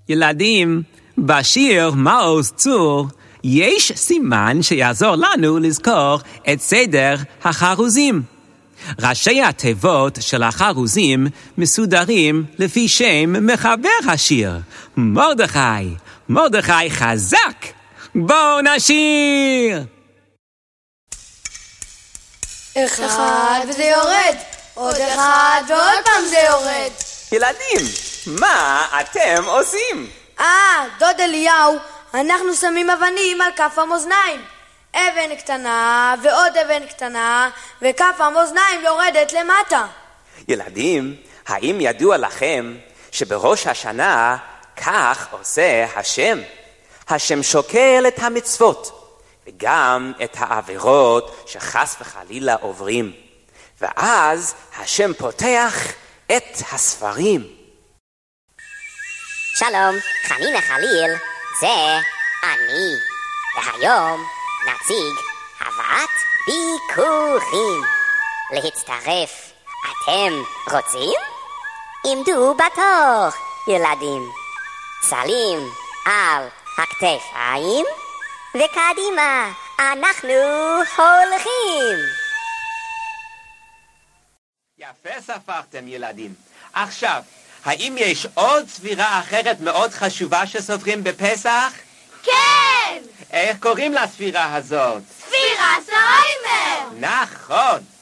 ילדים, בשיר מעוז צור יש סימן שיעזור לנו לזכור את סדר החרוזים. ראשי התיבות של החרוזים מסודרים לפי שם מחבר השיר, מרדכי. מרדכי חזק! בואו נשיר! אחד וזה יורד, עוד אחד ועוד פעם זה יורד. ילדים, מה אתם עושים? דוד אליהו, אנחנו שמים אבנים על כף המאזניים. אבן קטנה ועוד אבן קטנה, וכף המאזניים יורדת למטה. ילדים, האם ידוע לכם שבראש השנה כך עושה השם? השם שוקל את המצוות, וגם את העבירות שחס וחלילה עוברים. ואז השם פותח את הספרים. שלום, חנינה חליל, זה אני. והיום נציג הבאת ביקורים. להצטרף, אתם רוצים? עמדו בתור, ילדים. סלים על הכתפיים, וקדימה, אנחנו הולכים. יפה ספרתם ילדים. עכשיו, האם יש עוד ספירה אחרת מאוד חשובה שסופרים בפסח? כן! איך קוראים לספירה הזאת? ספירת העומר! נכון.